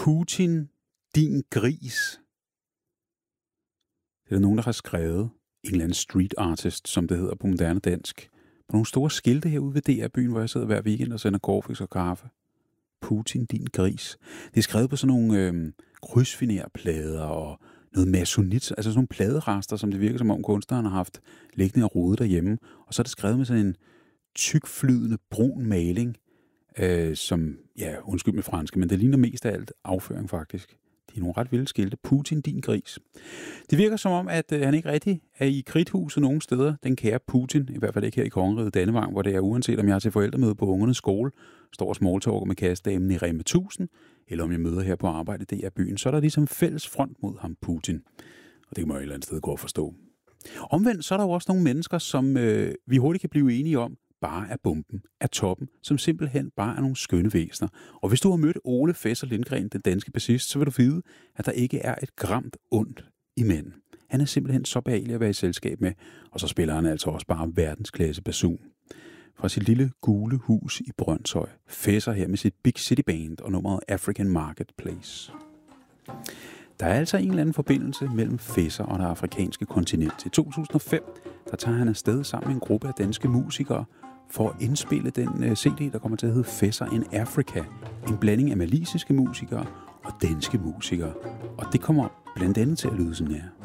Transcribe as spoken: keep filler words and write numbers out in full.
Putin, din gris. Det er der nogen, der har skrevet. En eller anden street artist, som det hedder på moderne dansk. På nogle store skilte herude ved D R-byen, hvor jeg sidder hver weekend og sender cornflakes og kaffe. Putin, din gris. Det er skrevet på sådan nogle øh, krydsfinerplader og noget masonit, altså sådan nogle pladerester, som det virker som om kunstneren har haft liggende og rodet derhjemme. Og så er det skrevet med sådan en tykflydende brun maling, øh, som, ja, undskyld med franske, men det ligner mest af alt afføring faktisk. De er nogle ret vilde skilte. Putin, din gris. Det virker som om, at øh, han ikke rigtig er i kridthuset nogen steder. Den kære Putin, i hvert fald ikke her i Kongeriget Dannevang, hvor det er uanset om jeg er til forældremøde på ungernes skole, står og smalltalker med kassedamen i Rema tusind, eller om jeg møder her på arbejde i D R-byen, så er der ligesom fælles front mod ham, Putin. Og det kan man jo et eller andet sted gå og forstå. Omvendt så er der jo også nogle mennesker, som øh, vi hurtigt kan blive enige om, bare er bomben, er toppen, som simpelthen bare er nogle skønne væsener. Og hvis du har mødt Ole Fesser Lindgren, den danske bassist, så vil du vide, at der ikke er et gramt ondt i manden. Han er simpelthen så behagelig at være i selskab med, og så spiller han altså også bare verdensklasse basun. Fra sit lille gule hus i Brønshøj, Fesser her med sit Big City Band og nummeret African Marketplace. Der er altså en eller anden forbindelse mellem Fesser og det afrikanske kontinent. I to tusind og fem, der tager han afsted sammen med en gruppe af danske musikere for at indspille den C D, der kommer til at hedde Fesser in Africa. En blanding af malisiske musikere og danske musikere. Og det kommer blandt andet til at lyde sådan her.